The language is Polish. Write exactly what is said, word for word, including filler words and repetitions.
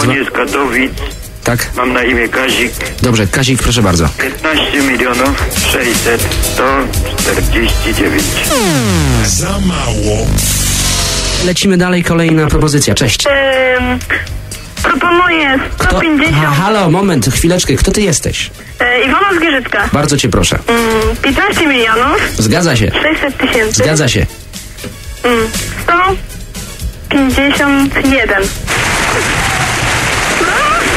Dzwonię z Katowic. Tak? Mam na imię Kazik. Dobrze, Kazik, proszę bardzo. piętnaście milionów sześćset sto czterdzieści dziewięć. Za mało. Lecimy dalej, kolejna propozycja. Cześć. Ym, proponuję Kto? sto pięćdziesiąt. Ha, halo, moment, chwileczkę. Kto ty jesteś? E, Iwona z Gierzycka. Bardzo cię proszę. Ym, piętnaście milionów Zgadza się. sześćset tysięcy. Zgadza się. Ym, sto pięćdziesiąt jeden.